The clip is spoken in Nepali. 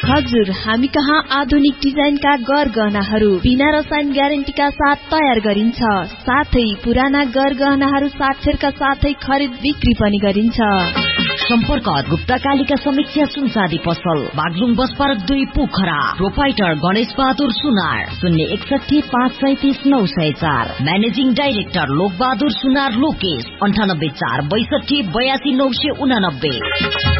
हजुर, हामी कहाँ आधुनिक डिजाइनका गहनाहरू बिना रसायन ग्यारेन्टीका साथ तयार गरिन्छ। साथै पुराना गहनाहरू साक्षरका साथै खरिद बिक्री पनि गरिन्छ। सम्पर्क गुप्ता कालिका समीक्षा सुनसादी पसल, Baglung bus park 2 Pokhara. Proprietor Ganesh Bahadur सुनार, 061 537 904। म्यानेजिङ डाइरेक्टर लोक बहादुर सुनार लोकेश, 98 4 62 82 989।